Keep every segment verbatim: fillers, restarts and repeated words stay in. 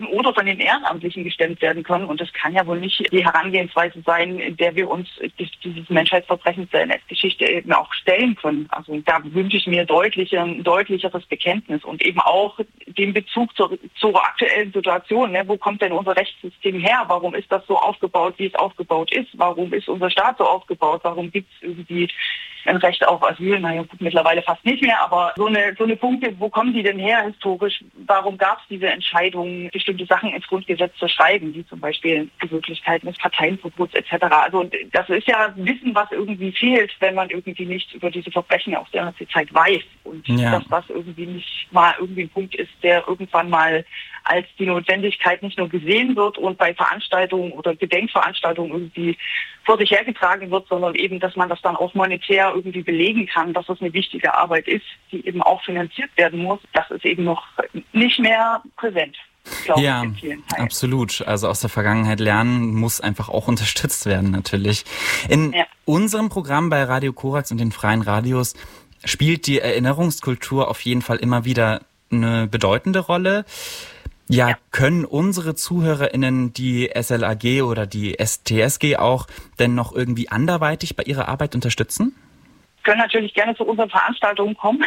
oder von den Ehrenamtlichen gestemmt werden können. Und das kann ja wohl nicht die Herangehensweise sein, in der wir uns dieses Menschheitsverbrechen der N S-Geschichte eben auch stellen können. Also da wünsche ich mir deutlicher, ein deutlicheres Bekenntnis und eben auch den Bezug zur, zur aktuellen Situation. Ne? Wo kommt denn unser Rechtssystem her? Warum ist das so aufgebaut, wie es aufgebaut ist? Warum ist unser Staat so aufgebaut? Warum gibt es irgendwie ein Recht auf Asyl? Naja, gut, mittlerweile fast nicht mehr, aber so eine, so eine Punkte, wo kommen die denn her historisch? Warum gab es diese Entscheidung, bestimmte Sachen ins Grundgesetz zu schreiben, wie zum Beispiel die Möglichkeiten des Parteienverbots et cetera? Also das ist ja Wissen, was irgendwie fehlt, wenn man irgendwie nichts über diese Verbrechen aus der Nazi-Zeit weiß. Und ja. dass das irgendwie nicht mal irgendwie ein Punkt ist, der irgendwann mal als die Notwendigkeit nicht nur gesehen wird und bei Veranstaltungen oder Gedenkveranstaltungen irgendwie vor sich hergetragen wird, sondern eben, dass man das dann auch monetär irgendwie belegen kann, dass das eine wichtige Arbeit ist, die eben auch finanziert werden muss. Das ist eben noch nicht mehr präsent. Glaube ja, ich, in vielen Teilen. Absolut. Also aus der Vergangenheit lernen muss einfach auch unterstützt werden, natürlich. In ja. unserem Programm bei Radio Korax und den freien Radios spielt die Erinnerungskultur auf jeden Fall immer wieder eine bedeutende Rolle. Ja, ja, können unsere ZuhörerInnen die S L A G oder die S T S G auch denn noch irgendwie anderweitig bei ihrer Arbeit unterstützen? Können natürlich gerne zu unseren Veranstaltungen kommen.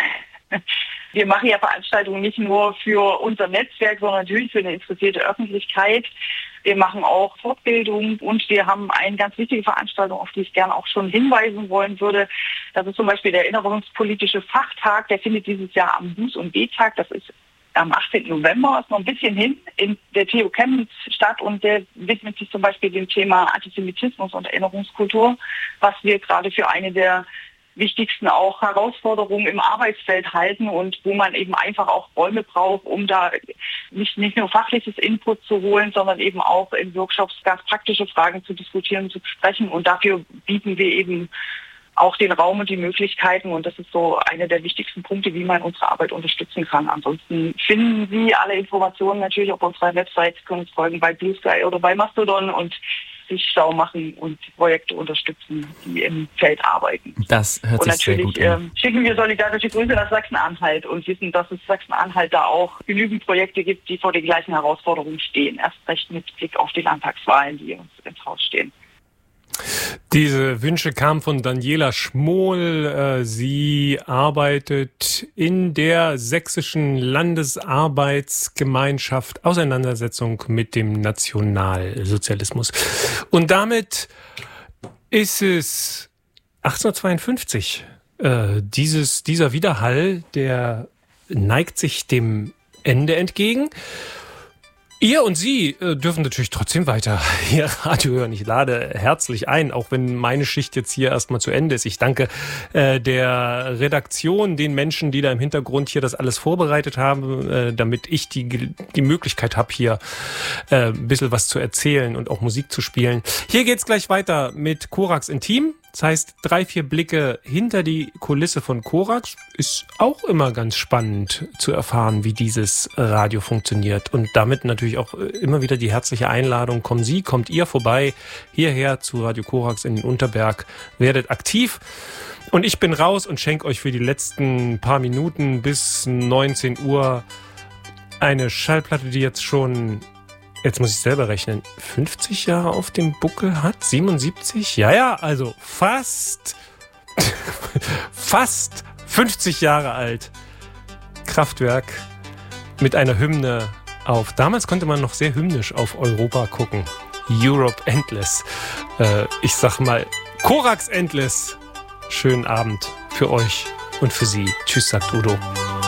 Wir machen ja Veranstaltungen nicht nur für unser Netzwerk, sondern natürlich für eine interessierte Öffentlichkeit. Wir machen auch Fortbildung und wir haben eine ganz wichtige Veranstaltung, auf die ich gerne auch schon hinweisen wollen würde. Das ist zum Beispiel der Erinnerungspolitische Fachtag. Der findet dieses Jahr am Buß- und B-Tag. Das ist am achtzehnten November, ist noch ein bisschen hin, in der T U Chemnitz statt und der widmet sich zum Beispiel dem Thema Antisemitismus und Erinnerungskultur, was wir gerade für eine der wichtigsten auch Herausforderungen im Arbeitsfeld halten und wo man eben einfach auch Räume braucht, um da nicht, nicht nur fachliches Input zu holen, sondern eben auch in Workshops ganz praktische Fragen zu diskutieren, zu besprechen und dafür bieten wir eben auch den Raum und die Möglichkeiten und das ist so einer der wichtigsten Punkte, wie man unsere Arbeit unterstützen kann. Ansonsten finden Sie alle Informationen natürlich auf unserer Website, können uns folgen bei Blue Sky oder bei Mastodon und sich schlau machen und Projekte unterstützen, die im Feld arbeiten. Das hört sich sehr gut an. Und natürlich ähm, schicken wir solidarische Grüße nach Sachsen-Anhalt und wissen, dass es Sachsen-Anhalt da auch genügend Projekte gibt, die vor den gleichen Herausforderungen stehen. Erst recht mit Blick auf die Landtagswahlen, die uns ins Haus stehen. Diese Wünsche kamen von Daniela Schmohl. Sie arbeitet in der sächsischen Landesarbeitsgemeinschaft Auseinandersetzung mit dem Nationalsozialismus. Und damit ist es achtzehnhundertzweiundfünfzig. Äh, dieses, dieser Widerhall, der neigt sich dem Ende entgegen. Ihr und Sie äh, dürfen natürlich trotzdem weiter hier Radio hören. Ich lade herzlich ein, auch wenn meine Schicht jetzt hier erstmal zu Ende ist. Ich danke äh, der Redaktion, den Menschen, die da im Hintergrund hier das alles vorbereitet haben, äh, damit ich die, die Möglichkeit habe, hier äh, ein bisschen was zu erzählen und auch Musik zu spielen. Hier geht's gleich weiter mit Korax Intim. Das heißt, drei, vier Blicke hinter die Kulisse von Korax ist auch immer ganz spannend zu erfahren, wie dieses Radio funktioniert. Und damit natürlich auch immer wieder die herzliche Einladung, kommen Sie, kommt ihr vorbei, hierher zu Radio Korax in den Unterberg, werdet aktiv. Und ich bin raus und schenke euch für die letzten paar Minuten bis neunzehn Uhr eine Schallplatte, die jetzt schon... Jetzt muss ich selber rechnen, fünfzig Jahre auf dem Buckel hat, siebenundsiebzig? Ja, ja, also fast, fast fünfzig Jahre alt. Kraftwerk mit einer Hymne auf. Damals konnte man noch sehr hymnisch auf Europa gucken. Europe Endless. Äh, ich sag mal, Korax Endless. Schönen Abend für euch und für Sie. Tschüss, sagt Udo.